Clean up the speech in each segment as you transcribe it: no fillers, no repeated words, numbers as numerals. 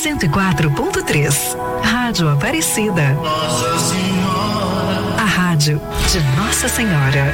104.3, Rádio Aparecida. Nossa Senhora. A rádio de Nossa Senhora.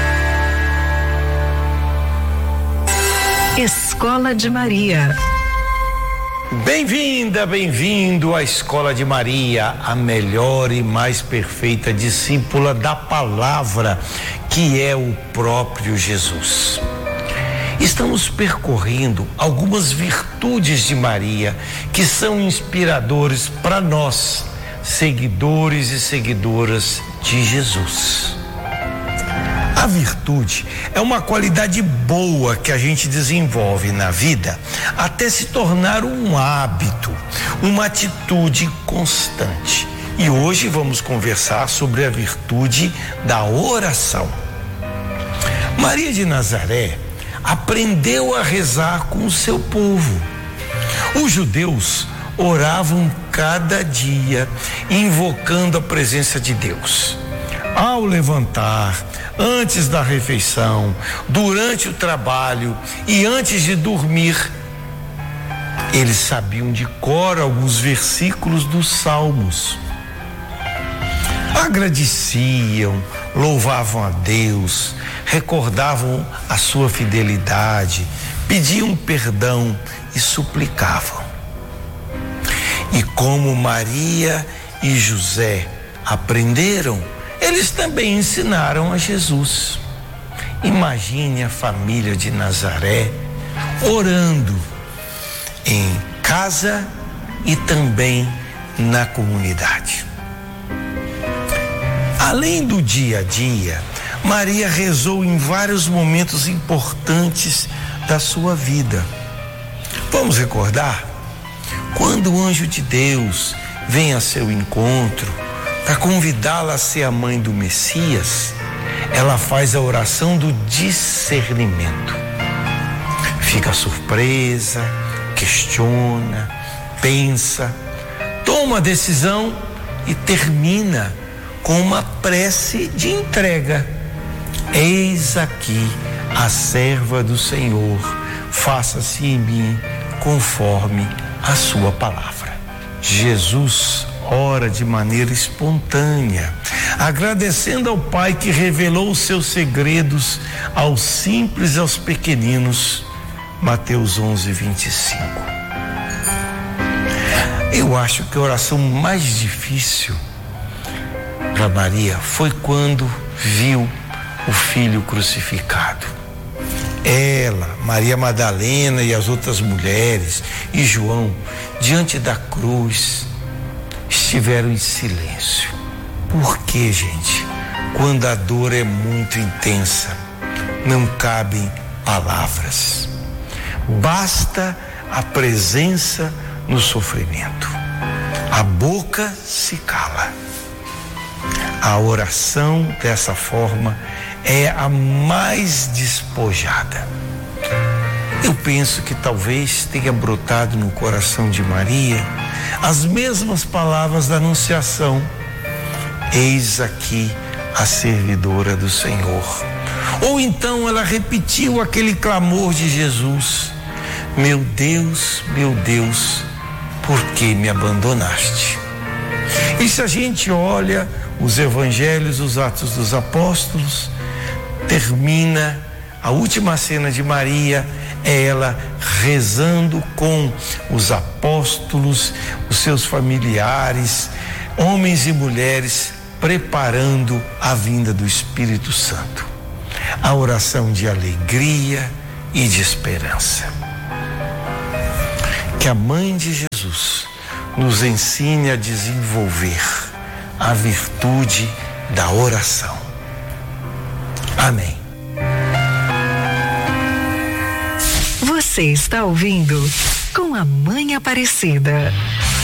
Escola de Maria. Bem-vinda, bem-vindo à Escola de Maria, a melhor e mais perfeita discípula da palavra, que é o próprio Jesus. Estamos percorrendo algumas virtudes de Maria que são inspiradores para nós, seguidores e seguidoras de Jesus. A virtude é uma qualidade boa que a gente desenvolve na vida até se tornar um hábito, uma atitude constante. E hoje vamos conversar sobre a virtude da oração. Maria de Nazaré aprendeu a rezar com o seu povo. Os judeus oravam cada dia, invocando a presença de Deus. Ao levantar, antes da refeição, durante o trabalho e antes de dormir, eles sabiam de cor alguns versículos dos Salmos. Agradeciam, louvavam a Deus, recordavam a sua fidelidade, pediam perdão e suplicavam. E como Maria e José aprenderam, eles também ensinaram a Jesus. Imagine a família de Nazaré orando em casa e também na comunidade. Além do dia a dia, Maria rezou em vários momentos importantes da sua vida. Vamos recordar? Quando o anjo de Deus vem a seu encontro para convidá-la a ser a mãe do Messias, ela faz a oração do discernimento. Fica surpresa, questiona, pensa, toma a decisão e termina com uma prece de entrega. Eis aqui a serva do Senhor, faça-se em mim conforme a sua palavra. Jesus ora de maneira espontânea, agradecendo ao Pai que revelou os seus segredos aos simples e aos pequeninos. Mateus 11:25. Eu acho que a oração mais difícil para Maria foi quando viu o filho crucificado. Ela, Maria Madalena e as outras mulheres e João, diante da cruz, estiveram em silêncio. Por quê, gente? Quando a dor é muito intensa, não cabem palavras. Basta a presença no sofrimento. A boca se cala. A oração dessa forma é a mais despojada. Eu penso que talvez tenha brotado no coração de Maria as mesmas palavras da Anunciação. Eis aqui a servidora do Senhor. Ou então ela repetiu aquele clamor de Jesus: meu Deus, por que me abandonaste? E se a gente olha os evangelhos, os Atos dos Apóstolos, termina a última cena de Maria, é ela rezando com os apóstolos, os seus familiares, homens e mulheres, preparando a vinda do Espírito Santo. A oração de alegria e de esperança. Que a Mãe de Jesus nos ensine a desenvolver a virtude da oração. Amém. Você está ouvindo Com a Mãe Aparecida.